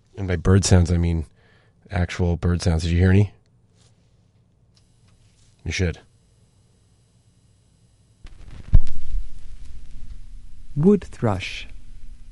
And by bird sounds, I mean actual bird sounds. Did you hear any? You should. Wood thrush.